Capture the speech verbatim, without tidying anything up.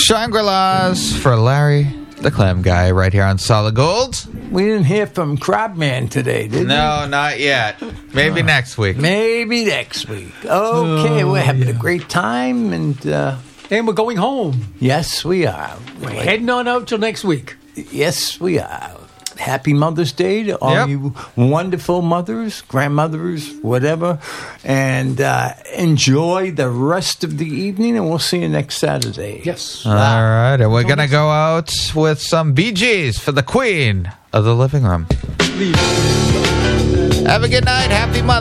Shangri-Las for Larry, the Clam Guy, right here on Solid Gold. We didn't hear from Crabman today, did we? No, not yet. Maybe uh, next week. Maybe next week. Okay, oh, we're having yeah. a great time, and uh, and we're going home. Yes, we are. We're like, heading on out till next week. Yes, we are. Happy Mother's Day to all yep. you wonderful mothers, grandmothers, whatever. And uh, enjoy the rest of the evening, and we'll see you next Saturday. Yes. All right. And we're going to go out with some Bee Gees for the Queen of the Living Room. Have a good night. Happy Mother's Day.